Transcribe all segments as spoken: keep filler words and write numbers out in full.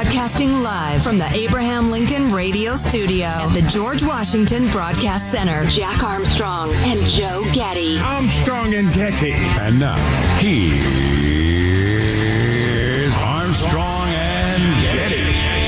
Broadcasting live from the Abraham Lincoln Radio Studio at the George Washington Broadcast Center. Jack Armstrong and Joe Getty. Armstrong and Getty. And now, here's Armstrong and Getty.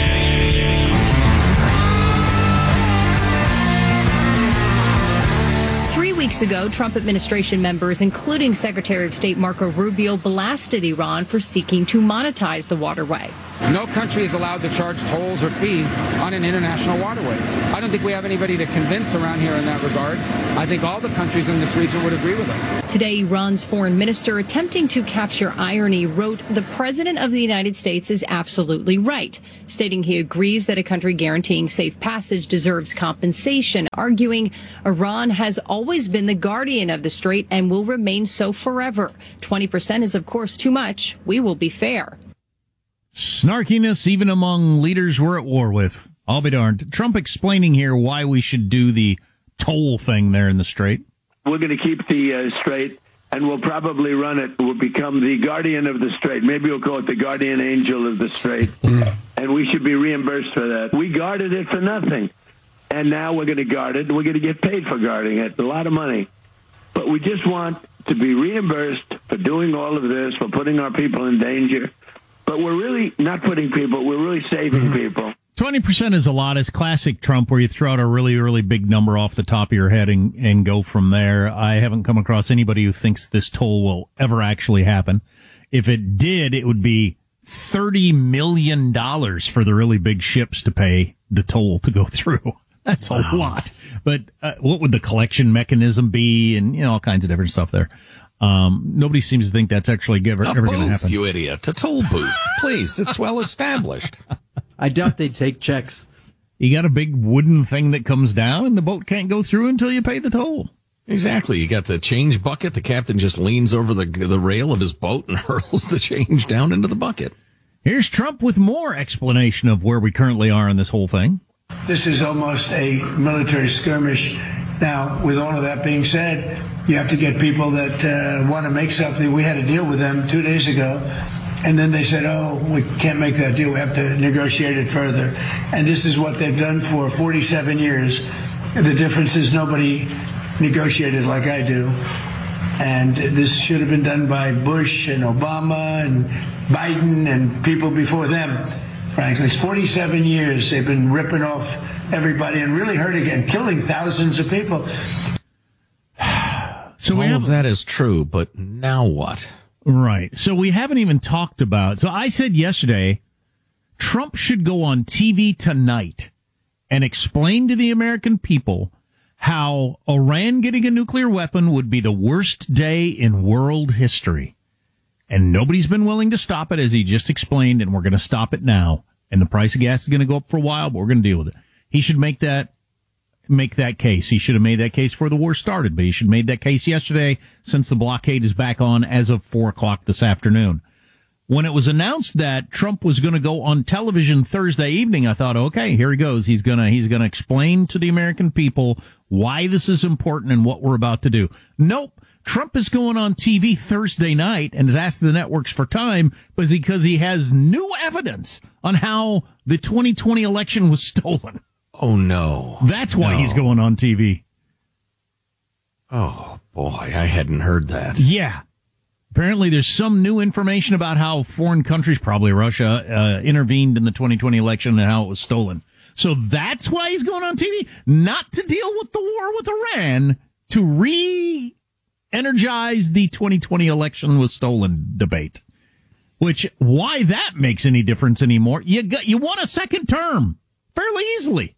Three weeks ago, Trump administration members, including Secretary of State Marco Rubio, blasted Iran for seeking to monetize the waterway. No country is allowed to charge tolls or fees on an international waterway. I don't think we have anybody to convince around here in that regard. I think all the countries in this region would agree with us. Today, Iran's foreign minister, attempting to capture irony, wrote, "The president of the United States is absolutely right," stating he agrees that a country guaranteeing safe passage deserves compensation, arguing Iran has always been the guardian of the strait and will remain so forever. twenty percent is, of course, too much. We will be fair. Snarkiness even among leaders we're at war with. I'll be darned. Trump explaining here why we should do the toll thing there in the strait. We're going to keep the uh, strait, and we'll probably run it. We'll become the guardian of the strait. Maybe we'll call it the guardian angel of the strait. And we should be reimbursed for that. We guarded it for nothing. And now we're going to guard it. We're going to get paid for guarding it. A lot of money. But we just want to be reimbursed for doing all of this, for putting our people in danger. But we're really not putting people, we're really saving people. twenty percent is a lot. It's classic Trump, where you throw out a really, really big number off the top of your head and, and go from there. I haven't come across anybody who thinks this toll will ever actually happen. If it did, it would be thirty million dollars for the really big ships to pay the toll to go through. That's a wow. lot. But uh, what would the collection mechanism be, and, you know, all kinds of different stuff there. Um, nobody seems to think that's actually ever, ever going to happen. You idiot. A toll booth. Please. It's well established. I doubt they take checks. You got a big wooden thing that comes down and the boat can't go through until you pay the toll. Exactly. You got the change bucket. The captain just leans over the, the rail of his boat and hurls the change down into the bucket. Here's Trump with more explanation of where we currently are in this whole thing. This is almost a military skirmish. Now, with all of that being said, you have to get people that uh, want to make something. We had a deal with them two days ago, and then they said, oh, we can't make that deal. We have to negotiate it further. And this is what they've done for forty-seven years. The difference is nobody negotiated like I do. And this should have been done by Bush and Obama and Biden and people before them. Frankly, it's forty-seven years they've been ripping off everybody and really hurting and killing thousands of people. So all we have, of that is true, but now what? Right. So we haven't even talked about. So I said yesterday, Trump should go on T V tonight and explain to the American people how Iran getting a nuclear weapon would be the worst day in world history. And nobody's been willing to stop it, as he just explained, and we're going to stop it now. And the price of gas is going to go up for a while, but we're going to deal with it. He should make that make that case. He should have made that case before the war started, but he should have made that case yesterday, since the blockade is back on as of four o'clock this afternoon. When it was announced that Trump was going to go on television Thursday evening, I thought, okay, here he goes. He's going to he's going to explain to the American people why this is important and what we're about to do. Nope. Trump is going on T V Thursday night and is asking the networks for time because he has new evidence on how the twenty twenty election was stolen. Oh, no. That's why no. he's going on T V. Oh, boy, I hadn't heard that. Yeah. Apparently there's some new information about how foreign countries, probably Russia, uh, intervened in the twenty twenty election and how it was stolen. So that's why he's going on T V? Not to deal with the war with Iran, to re- energize the twenty twenty election was stolen debate. Which, why that makes any difference anymore? You got, you won a second term fairly easily.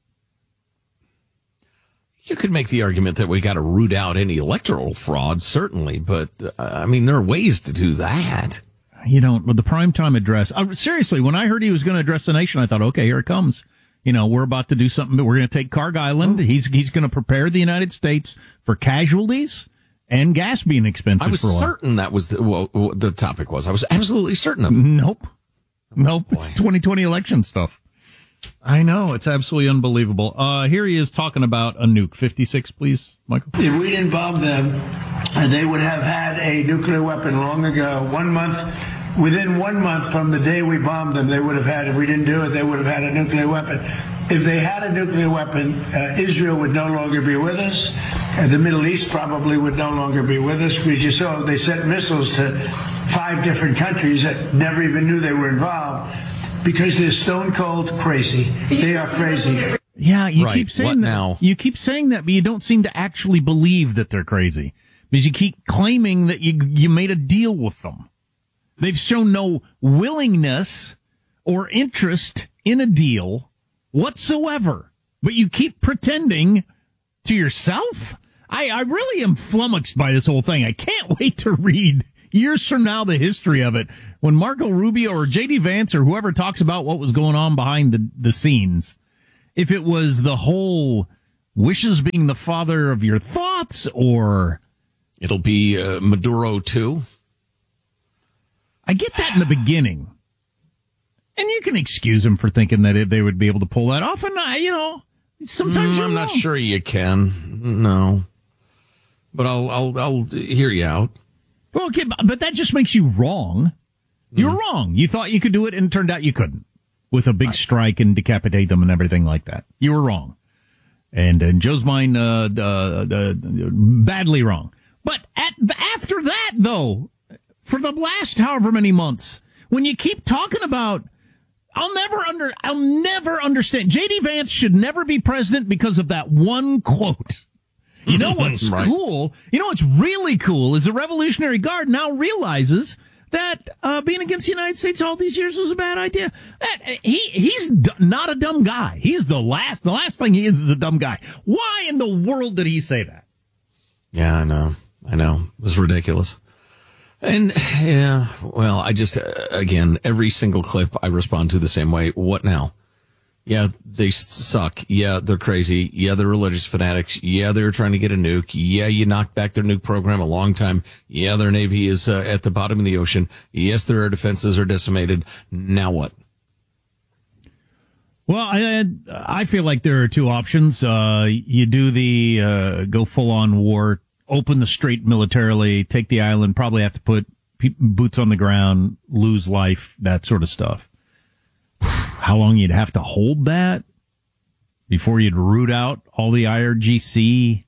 You could make the argument that we got to root out any electoral fraud, certainly, but uh, I mean, there are ways to do that. You don't, with the primetime address. Uh, seriously, when I heard he was going to address the nation, I thought, okay, here it comes. You know, we're about to do something. We're going to take Carg Island. He's, he's going to prepare the United States for casualties and gas being expensive. I was for a while. certain that was the, well, the topic was. I was absolutely certain of it. Nope. Nope. Oh, it's twenty twenty election stuff. I know. It's absolutely unbelievable. Uh, here he is talking about a nuke. fifty-six, please, Michael. If we didn't bomb them, they would have had a nuclear weapon long ago. One month within one month from the day we bombed them, they would have had, if we didn't do it, they would have had a nuclear weapon. If they had a nuclear weapon, uh, Israel would no longer be with us, and the Middle East probably would no longer be with us. Because you saw they sent missiles to five different countries that never even knew they were involved because they're stone cold crazy. They are crazy. Yeah, you right. keep saying what that. Now? You keep saying that, but you don't seem to actually believe that they're crazy because you keep claiming that you you made a deal with them. They've shown no willingness or interest in a deal whatsoever, but you keep pretending to yourself. I, I really am flummoxed by this whole thing. I can't wait to read years from now the history of it when Marco Rubio or J D Vance or whoever talks about what was going on behind the, the scenes. If it was the whole wishes being the father of your thoughts, or it'll be uh, Maduro too. I get that in the beginning. And you can excuse them for thinking that they would be able to pull that off. And, I, you know, sometimes mm, you're I'm wrong. not sure you can. No. But I'll, I'll, I'll hear you out. Well, okay, but that just makes you wrong. You're mm. wrong. You thought you could do it, and it turned out you couldn't. With a big right. strike and decapitate them and everything like that. You were wrong. And in Joe's mind, uh, uh, uh, badly wrong. But at, after that, though, for the last however many months, when you keep talking about, I'll never under, I'll never understand. J D Vance should never be president because of that one quote. You know what's right. cool? You know what's really cool is the Revolutionary Guard now realizes that uh, being against the United States all these years was a bad idea. That, he he's d- not a dumb guy. He's the last. The last thing he is is a dumb guy. Why in the world did he say that? Yeah, I know. I know. It was ridiculous. And, yeah, well, I just, uh, again, every single clip I respond to the same way. What now? Yeah, they suck. Yeah, they're crazy. Yeah, they're religious fanatics. Yeah, they're trying to get a nuke. Yeah, you knocked back their nuke program a long time. Yeah, their Navy is uh, at the bottom of the ocean. Yes, their air defenses are decimated. Now what? Well, I, I feel like there are two options. Uh, you do the uh, go full-on war, open the strait militarily, take the island, probably have to put pe- boots on the ground, lose life, that sort of stuff. How long you'd have to hold that before you'd root out all the I R G C?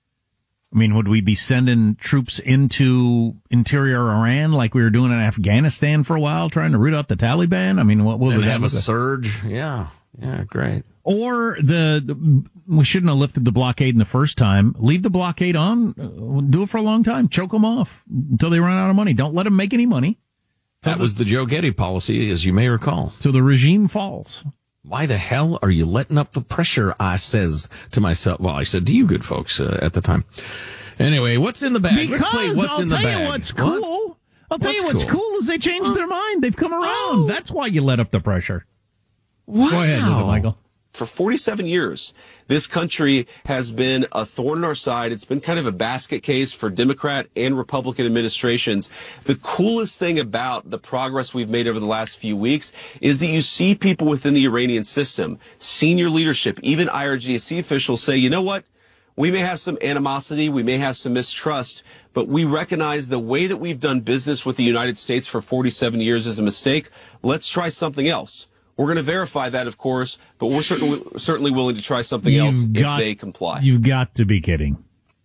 I mean, would we be sending troops into interior Iran like we were doing in Afghanistan for a while, trying to root out the Taliban? I mean, what would and we have a surge? Yeah, yeah, great. Or the, the we shouldn't have lifted the blockade in the first time. Leave the blockade on. Do it for a long time. Choke them off until they run out of money. Don't let them make any money. That was the Joe Getty policy, as you may recall. So the regime falls. Why the hell are you letting up the pressure? I says to myself. Well, I said to you good folks uh, at the time. Anyway, what's in the bag? Because Let's play what's I'll in the tell bag. You what's cool. What? I'll tell what's you what's cool? cool is they changed their mind. They've come around. Oh. That's why you let up the pressure. Wow. Go ahead, Michael. For forty-seven years, this country has been a thorn in our side. It's been kind of a basket case for Democrat and Republican administrations. The coolest thing about the progress we've made over the last few weeks is that you see people within the Iranian system, senior leadership, even I R G C officials say, you know what? We may have some animosity, we may have some mistrust, but we recognize the way that we've done business with the United States for forty-seven years is a mistake. Let's try something else. We're going to verify that, of course, but we're certainly certainly willing to try something You've else got, if they comply. You've got to be kidding.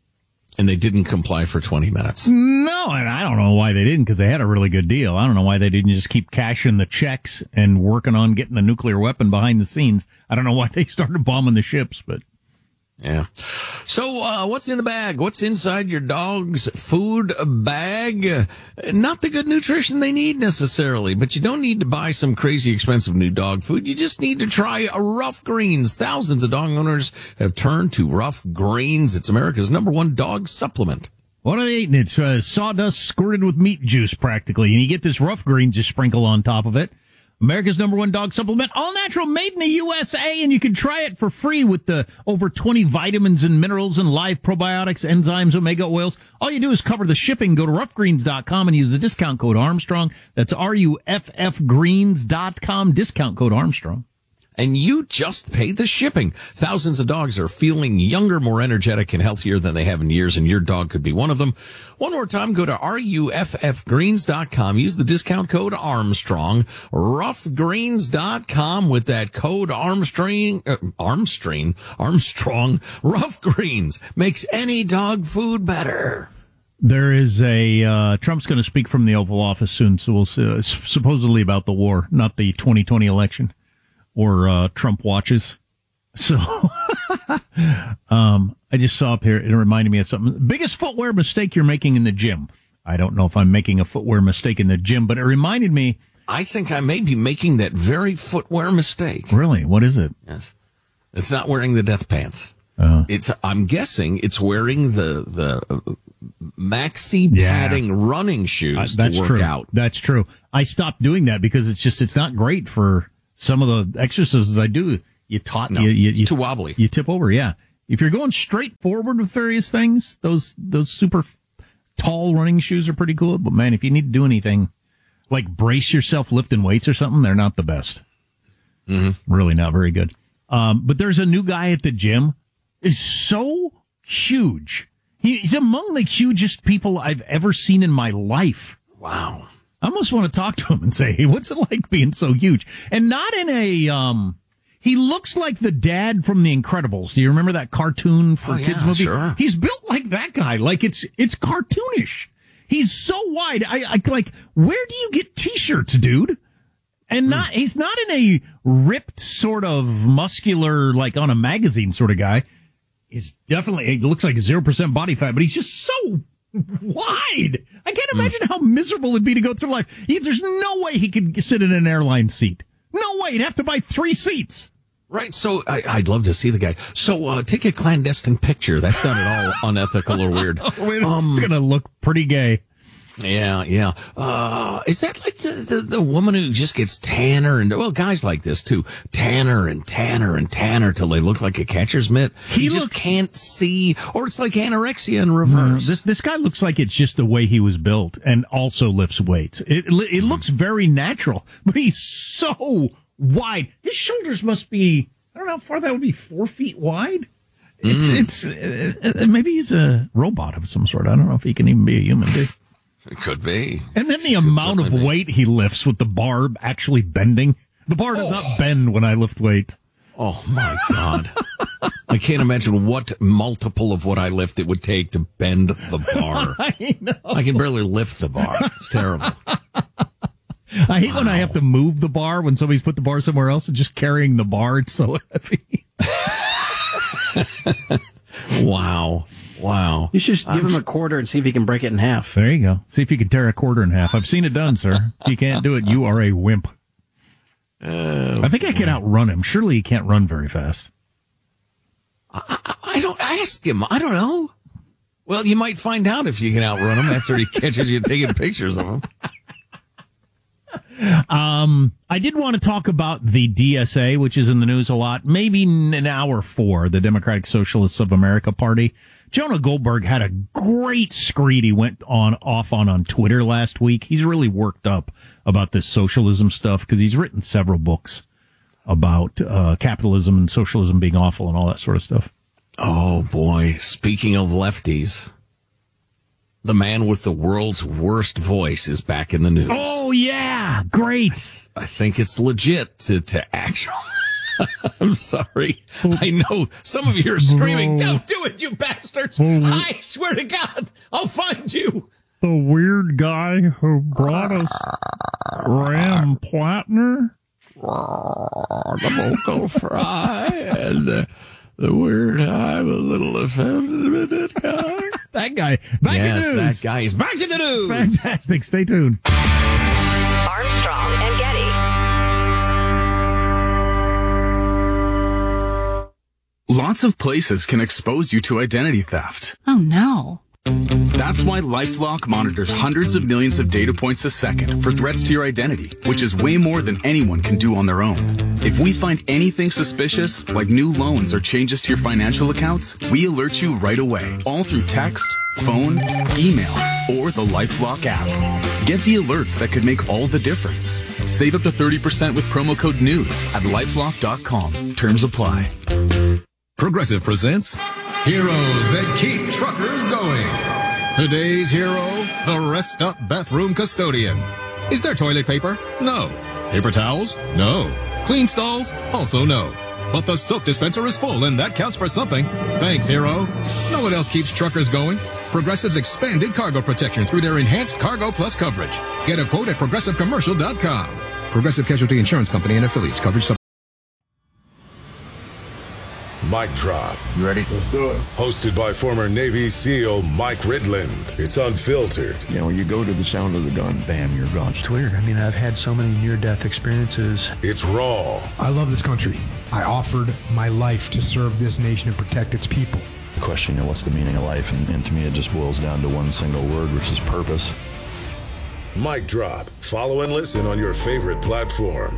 And they didn't comply for twenty minutes. No, and I don't know why they didn't, because they had a really good deal. I don't know why they didn't just keep cashing the checks and working on getting a nuclear weapon behind the scenes. I don't know why they started bombing the ships, but... Yeah. So, uh, what's in the bag? What's inside your dog's food bag? Not the good nutrition they need necessarily, but you don't need to buy some crazy expensive new dog food. You just need to try Rough Greens. Thousands of dog owners have turned to Rough Greens. It's America's number one dog supplement. What are they eating? It's uh, sawdust squirted with meat juice practically, and you get this Rough Greens just sprinkle on top of it. America's number one dog supplement, all natural, made in the U S A, and you can try it for free with the over twenty vitamins and minerals and live probiotics, enzymes, omega oils. All you do is cover the shipping. Go to rough greens dot com and use the discount code Armstrong. That's R U F F greens dot com, discount code Armstrong. and you just pay the shipping. Thousands of dogs are feeling younger, more energetic, and healthier than they have in years, and your dog could be one of them. One more time, go to R U F F greens dot com. Use the discount code Armstrong. rough greens dot com with that code Armstrong. Uh, Armstrong. Armstrong. Rough Greens makes any dog food better. There is a, uh, Trump's going to speak from the Oval Office soon, so we'll see, uh, supposedly about the war, not the twenty twenty election. Or uh, Trump watches. So, um, I just saw up here, it reminded me of something. Biggest footwear mistake you're making in the gym. I don't know if I'm making a footwear mistake in the gym, but it reminded me. I think I may be making that very footwear mistake. Really? What is it? Yes. It's not wearing the death pants. Uh, it's, I'm guessing it's wearing the, the uh, maxi yeah. padding running shoes uh, that's to work true. out. That's true. I stopped doing that because it's just, it's not great for some of the exercises I do. You taught, no, you, you, it's you, too wobbly. You tip over, yeah. If you're going straight forward with various things, those those super f- tall running shoes are pretty cool. But man, if you need to do anything like brace yourself lifting weights or something, they're not the best. Mm-hmm. Really not very good. Um, but there's a new guy at the gym. Is so huge. He, he's among the hugest people I've ever seen in my life. Wow. I almost want to talk to him and say, hey, what's it like being so huge? And not in a, um, he looks like the dad from The Incredibles. Do you remember that cartoon for oh, kids yeah, movie? Sure. He's built like that guy. Like it's, it's cartoonish. He's so wide. I, I like, where do you get t-shirts, dude? And not, mm. he's not in a ripped sort of muscular, like on a magazine sort of guy. He's definitely, he looks like zero percent body fat, but he's just so wide. I can't imagine mm. how miserable it'd be to go through life. He, there's no way he could sit in an airline seat. No way. He'd have to buy three seats. Right. So I, I'd love to see the guy. So uh, take a clandestine picture. That's not at all unethical or weird. Um, it's going to look pretty gay. Yeah, yeah. Uh, is that like the, the, the woman who just gets tanner and, well, guys like this too, tanner and tanner and tanner till they look like a catcher's mitt? He, he just looks, can't see, or it's like anorexia in reverse. No, this, this guy looks like it's just the way he was built and also lifts weights. It, it looks very natural, but he's so wide. His shoulders must be, I don't know how far that would be, four feet wide? It's, mm. it's, uh, maybe he's a robot of some sort. I don't know if he can even be a human being. It could be. And then the amount of be. weight he lifts with the bar actually bending. The bar does oh. not bend when I lift weight. Oh, my God. I can't imagine what multiple of what I lift it would take to bend the bar. I know. I can barely lift the bar. It's terrible. I hate wow. when I have to move the bar when somebody's put the bar somewhere else and just carrying the bar. It's so heavy. Wow. Wow. You should give him a quarter and see if he can break it in half. There you go. See if you can tear a quarter in half. I've seen it done, sir. If you can't do it, you are a wimp. Uh, I think I can outrun him. Surely he can't run very fast. I, I, I don't ask him. I don't know. Well, you might find out if you can outrun him after he catches you taking pictures of him. Um, I did want to talk about the D S A, which is in the news a lot. Maybe in hour four, the Democratic Socialists of America Party. Jonah Goldberg had a great screed he went on off on on Twitter last week. He's really worked up about this socialism stuff because he's written several books about uh, capitalism and socialism being awful and all that sort of stuff. Oh, boy. Speaking of lefties, the man with the world's worst voice is back in the news. Oh, yeah. Great. I, th- I think it's legit to, to actually... I'm sorry. I know some of you are screaming, don't do it, you bastards. I swear to God, I'll find you. The weird guy who brought us Graham Plattner. The vocal fry and the, the weird, I'm a little offended with that guy. That guy. Back yes, in the news. That guy is back in the news. Fantastic. Stay tuned. Armstrong and Getty. Lots of places can expose you to identity theft. Oh, no. That's why LifeLock monitors hundreds of millions of data points a second for threats to your identity, which is way more than anyone can do on their own. If we find anything suspicious, like new loans or changes to your financial accounts, we alert you right away, all through text, phone, email, or the LifeLock app. Get the alerts that could make all the difference. Save up to thirty percent with promo code NEWS at lifelock dot com. Terms apply. Progressive presents Heroes That Keep Truckers Going. Today's hero, the Rest Up Bathroom Custodian. Is there toilet paper? No. Paper towels? No. Clean stalls? Also no. But the soap dispenser is full, and that counts for something. Thanks, hero. No one else keeps truckers going. Progressive's expanded cargo protection through their enhanced Cargo Plus coverage. Get a quote at progressive commercial dot com. Progressive Casualty Insurance Company and affiliates. Coverage sub- Mic Drop. You ready? Let's do it. Hosted by former Navy SEAL Mike Ridland. It's unfiltered. You know, when you go to the sound of the gun, bam, you're gone. It's weird. I mean, I've had so many near-death experiences. It's raw. I love this country. I offered my life to serve this nation and protect its people. The question, you know, what's the meaning of life? And, and to me, it just boils down to one single word, which is purpose. Mic Drop. Follow and listen on your favorite platform.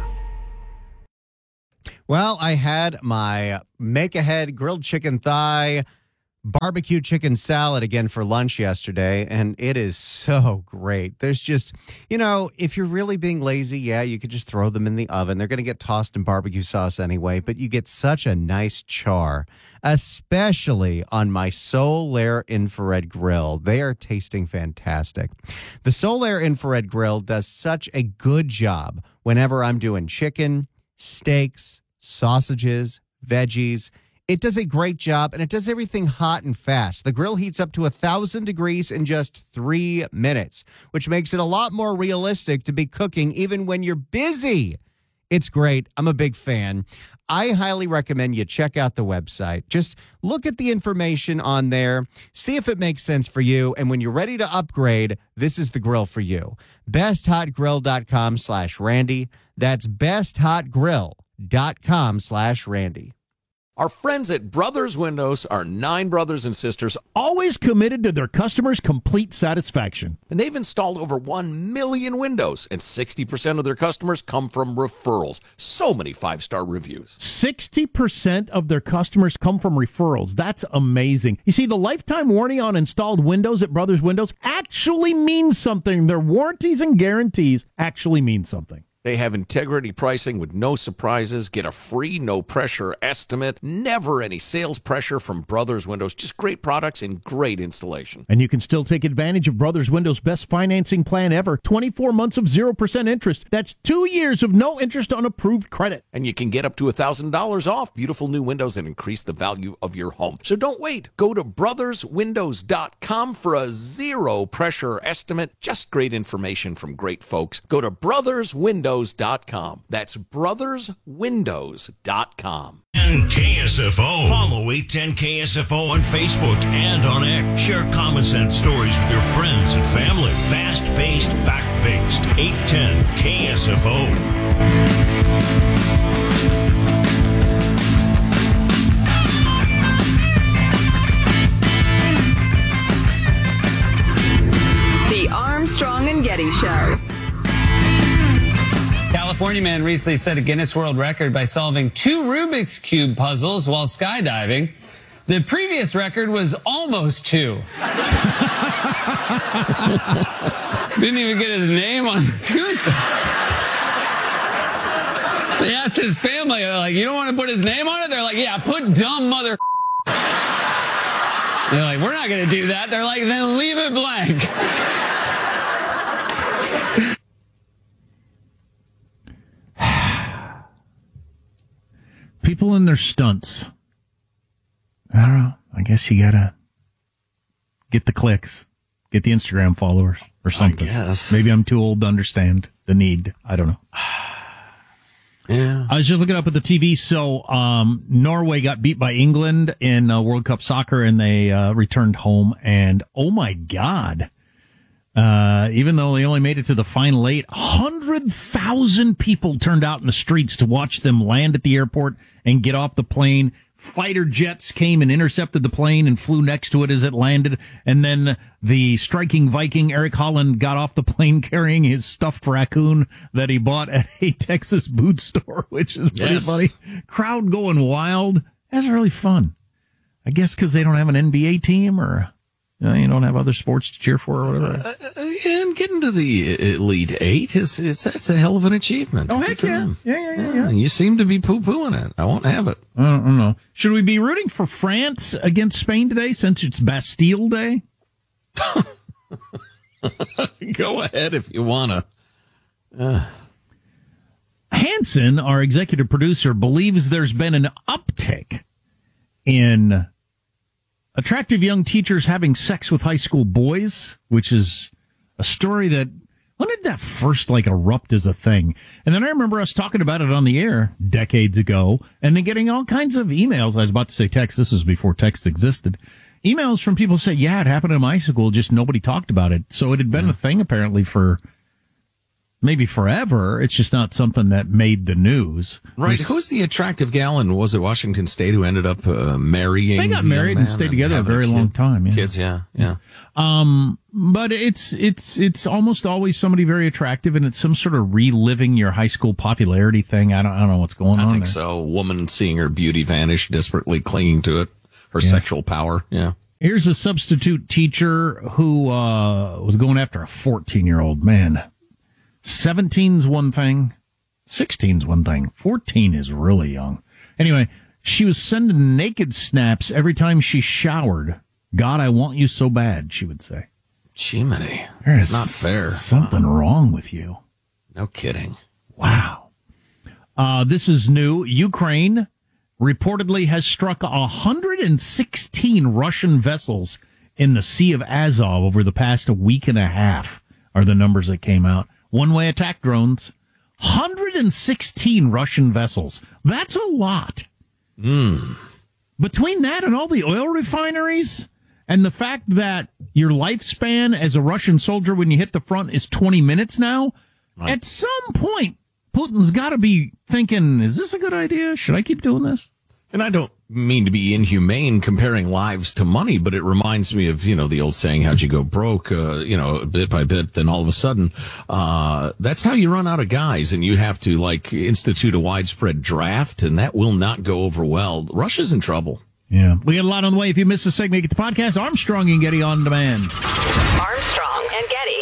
Well, I had my make-ahead grilled chicken thigh barbecue chicken salad again for lunch yesterday, and it is so great. There's just, you know, if you're really being lazy, yeah, you could just throw them in the oven. They're going to get tossed in barbecue sauce anyway, but you get such a nice char, especially on my Solaire infrared grill. They are tasting fantastic. The Solaire infrared grill does such a good job whenever I'm doing chicken, steaks, sausages, veggies. It does a great job, and it does everything hot and fast. The grill heats up to one thousand degrees in just three minutes, which makes it a lot more realistic to be cooking even when you're busy. It's great. I'm a big fan. I highly recommend you check out the website. Just look at the information on there, see if it makes sense for you, and when you're ready to upgrade, this is the grill for you. best hot grill dot com slash Randy. That's best hot grill dot com slash Randy. Our friends at Brothers Windows are nine brothers and sisters, always committed to their customers' complete satisfaction. And they've installed over one million windows, and sixty percent of their customers come from referrals. So many five-star reviews. sixty percent of their customers come from referrals. That's amazing. You see, the lifetime warranty on installed windows at Brothers Windows actually means something. Their warranties and guarantees actually mean something. They have integrity pricing with no surprises. Get a free, no-pressure estimate. Never any sales pressure from Brothers Windows. Just great products and great installation. And you can still take advantage of Brothers Windows' best financing plan ever. twenty-four months of zero percent interest. That's two years of no interest on approved credit. And you can get up to one thousand dollars off beautiful new windows and increase the value of your home. So don't wait. Go to brothers windows dot com for a zero-pressure estimate. Just great information from great folks. Go to brothers windows dot com. That's brothers windows dot com. ten K S F O. Follow eight ten K S F O on Facebook and on X. Share common sense stories with your friends and family. Fast-paced, fact-based. eight ten K S F O. The Armstrong and Getty Show. California man recently set a Guinness World Record by solving two Rubik's Cube puzzles while skydiving. The previous record was almost two. Didn't even get his name on Tuesday. They asked his family, they're like, you don't want to put his name on it? They're like, yeah, put dumb mother. They're like, we're not going to do that. They're like, then leave it blank. People in their stunts. I don't know. I guess you gotta get the clicks, get the Instagram followers or something. I guess. Maybe I'm too old to understand the need. I don't know. Yeah. I was just looking up at the T V. So, um, Norway got beat by England in uh, World Cup soccer, and they uh, returned home. And oh my God. Uh, even though they only made it to the final eight, one hundred thousand people turned out in the streets to watch them land at the airport and get off the plane, fighter jets came and intercepted the plane and flew next to it as it landed. And then the striking Viking, Eric Holland, got off the plane carrying his stuffed raccoon that he bought at a Texas boot store, which is pretty Yes. funny. Crowd going wild. That's really fun. I guess because they don't have an N B A team or you know, you don't have other sports to cheer for or whatever. Uh, and getting to the Elite Eight is it's that's a hell of an achievement. Oh, Good heck for yeah. them. Yeah, yeah, yeah, Yeah, You seem to be poo-pooing it. I won't have it. I don't, I don't know. Should we be rooting for France against Spain today since it's Bastille Day? Go ahead if you want to. Uh. Hanson, our executive producer, believes there's been an uptick in attractive young teachers having sex with high school boys, which is a story that, when did that first like erupt as a thing? And then I remember us talking about it on the air decades ago and then getting all kinds of emails. I was about to say text. This was before text existed. Emails from people say, yeah, it happened in my school. Just nobody talked about it. So it had been yeah. a thing apparently for maybe forever. It's just not something that made the news. Right. Who's the attractive gal in, was it Washington State, who ended up uh, marrying? They got married and stayed together a very a long time. Yeah. Kids, yeah, yeah. Um, but it's, it's, it's almost always somebody very attractive, and it's some sort of reliving your high school popularity thing. I don't, I don't know what's going I on. I think there. so. A woman seeing her beauty vanish, desperately clinging to it, her yeah. sexual power. Yeah. Here's a substitute teacher who, uh, was going after a fourteen year old man. seventeen's one thing, sixteen's one thing, fourteen is really young. Anyway, she was sending naked snaps every time she showered. God, I want you so bad, she would say. Jiminy, There's it's not fair. Something wow. wrong with you. No kidding. Wow. Uh, this is new. Ukraine reportedly has struck one hundred sixteen Russian vessels in the Sea of Azov over the past week and a half, are the numbers that came out. One-way attack drones, one hundred sixteen Russian vessels. That's a lot. Mm. Between that and all the oil refineries and the fact that your lifespan as a Russian soldier when you hit the front is twenty minutes now, right. At some point, Putin's got to be thinking, is this a good idea? Should I keep doing this? And I don't mean to be inhumane comparing lives to money, but it reminds me of, you know, the old saying, how'd you go broke, uh, you know, bit by bit, then all of a sudden, uh, that's how you run out of guys, and you have to, like, institute a widespread draft, and that will not go over well. Russia's in trouble. Yeah. We got a lot on the way. If you missed a segment, get the podcast, Armstrong and Getty on demand. Armstrong and Getty.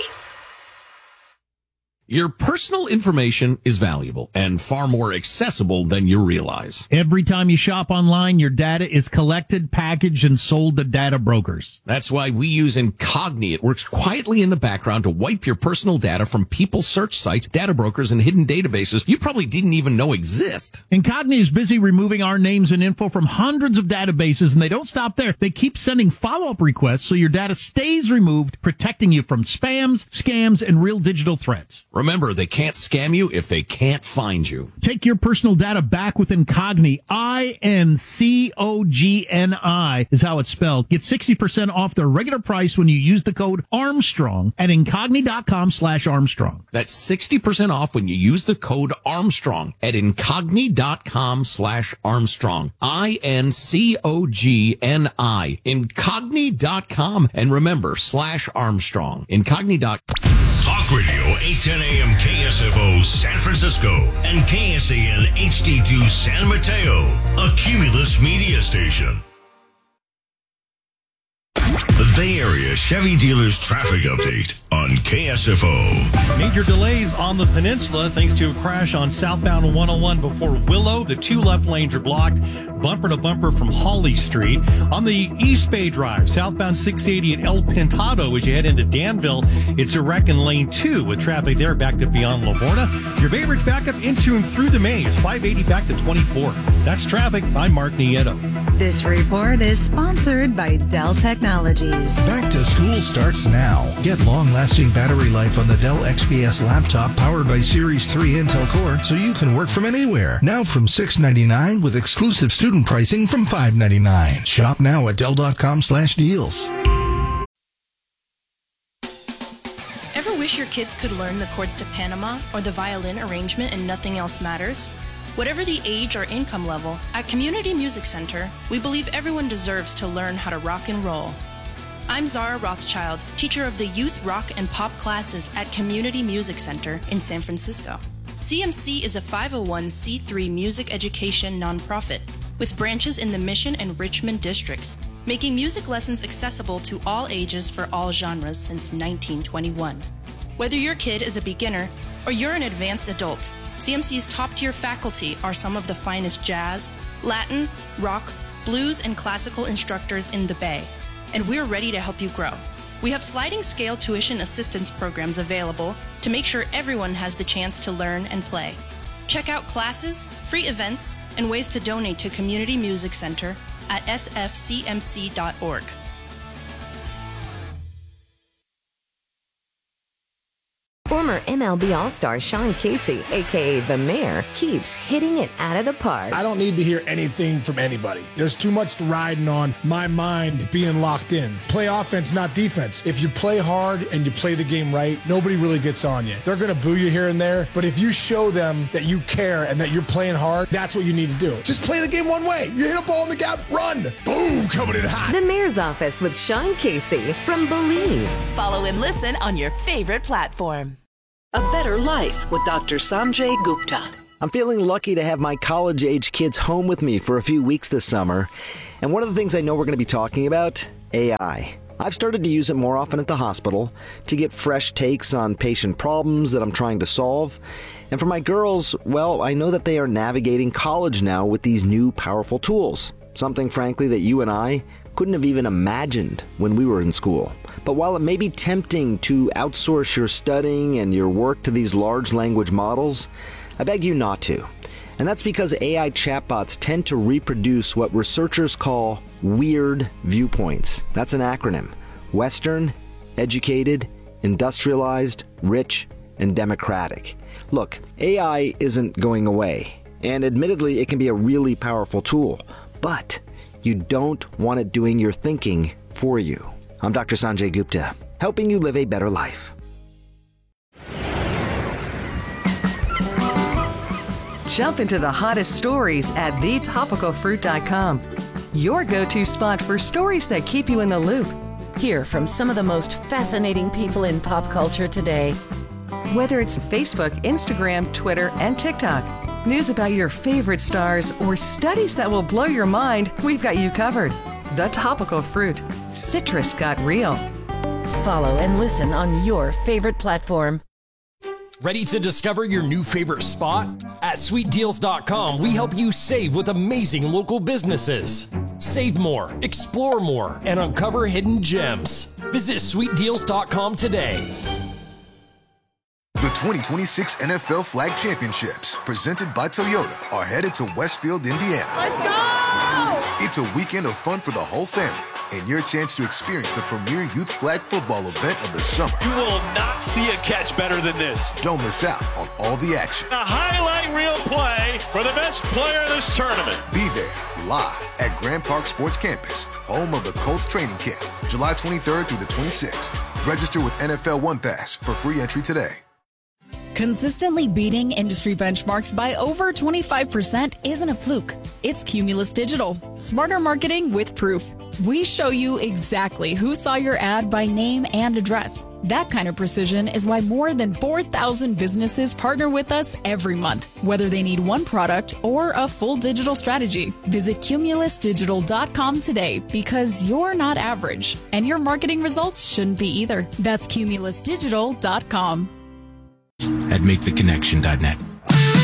Your personal information is valuable and far more accessible than you realize. Every time you shop online, your data is collected, packaged, and sold to data brokers. That's why we use Incogni. It works quietly in the background to wipe your personal data from people's search sites, data brokers, and hidden databases you probably didn't even know exist. Incogni is busy removing our names and info from hundreds of databases, and they don't stop there. They keep sending follow-up requests so your data stays removed, protecting you from spams, scams, and real digital threats. Remember, they can't scam you if they can't find you. Take your personal data back with Incogni. I N C O G N I is how it's spelled. Get sixty percent off their regular price when you use the code Armstrong at Incogni.com slash Armstrong. That's sixty percent off when you use the code Armstrong at Incogni.com slash Armstrong. I N C O G N I. Incogni dot com. And remember, slash Armstrong. Incogni dot com. Talk Radio, eight ten a.m. K S F O San Francisco and K S A N H D two San Mateo, a Cumulus media station. The Bay Area Chevy Dealers Traffic Update on K S F O. Major delays on the peninsula thanks to a crash on southbound one oh one before Willow. The two left lanes are blocked, bumper to bumper from Hawley Street. On the East Bay Drive, southbound six eighty at El Pintado as you head into Danville, it's a wreck in lane two with traffic there backed up beyond Lavorna. Your Bay Ridge back up into and through the maze, five eighty back to twenty-four. That's traffic. I'm Mark Nieto. This report is sponsored by Dell Technologies. Back to school starts now. Get long-lasting battery life on the Dell X P S laptop powered by Series three Intel Core so you can work from anywhere. Now from six ninety-nine with exclusive student pricing from five ninety-nine. Shop now at Dell.com slash deals. Ever wish your kids could learn the chords to Panama or the violin arrangement and nothing else matters? Whatever the age or income level, at Community Music Center, we believe everyone deserves to learn how to rock and roll. I'm Zara Rothschild, teacher of the youth rock and pop classes at Community Music Center in San Francisco. C M C is a five oh one c three music education nonprofit with branches in the Mission and Richmond districts, making music lessons accessible to all ages for all genres since nineteen twenty-one. Whether your kid is a beginner or you're an advanced adult, C M C's top-tier faculty are some of the finest jazz, Latin, rock, blues, and classical instructors in the Bay, and we're ready to help you grow. We have sliding scale tuition assistance programs available to make sure everyone has the chance to learn and play. Check out classes, free events, and ways to donate to Community Music Center at s f c m c dot org. Former M L B All-Star Sean Casey, a k a. The Mayor, keeps hitting it out of the park. I don't need to hear anything from anybody. There's too much riding on my mind being locked in. Play offense, not defense. If you play hard and you play the game right, nobody really gets on you. They're going to boo you here and there, but if you show them that you care and that you're playing hard, that's what you need to do. Just play the game one way. You hit a ball in the gap, run. Boom, coming in hot. The Mayor's Office with Sean Casey from Believe. Follow and listen on your favorite platform. A Better Life with Doctor Sanjay Gupta. I'm feeling lucky to have my college-age kids home with me for a few weeks this summer. And one of the things I know we're going to be talking about, A I. I've started to use it more often at the hospital to get fresh takes on patient problems that I'm trying to solve. And for my girls, well, I know that they are navigating college now with these new powerful tools. Something, frankly, that you and I couldn't have even imagined when we were in school. But while it may be tempting to outsource your studying and your work to these large language models, I beg you not to. And that's because A I chatbots tend to reproduce what researchers call weird viewpoints. That's an acronym. Western, educated, industrialized, rich, and democratic. Look, A I isn't going away. And admittedly, it can be a really powerful tool. But you don't want it doing your thinking for you. I'm Doctor Sanjay Gupta, helping you live a better life. Jump into the hottest stories at the topical fruit dot com. Your go-to spot for stories that keep you in the loop. Hear from some of the most fascinating people in pop culture today. Whether it's Facebook, Instagram, Twitter, and TikTok. News about your favorite stars or studies that will blow your mind, we've got you covered. The Topical Fruit. Citrus got real. Follow and listen on your favorite platform. Ready to discover your new favorite spot? At sweet deals dot com, we help you save with amazing local businesses. Save more, explore more, and uncover hidden gems. Visit sweet deals dot com today. The twenty twenty-six N F L Flag Championships, presented by Toyota, are headed to Westfield, Indiana. Let's go! It's a weekend of fun for the whole family and your chance to experience the premier youth flag football event of the summer. You will not see a catch better than this. Don't miss out on all the action. A highlight reel play for the best player of this tournament. Be there live at Grand Park Sports Campus, home of the Colts training camp, July twenty-third through the twenty-sixth. Register with N F L One Pass for free entry today. Consistently beating industry benchmarks by over twenty-five percent isn't a fluke. It's Cumulus Digital. Smarter marketing with proof. We show you exactly who saw your ad by name and address. That kind of precision is why more than four thousand businesses partner with us every month, whether they need one product or a full digital strategy. Visit cumulus digital dot com today because you're not average, and your marketing results shouldn't be either. That's cumulus digital dot com. At make the connection dot net.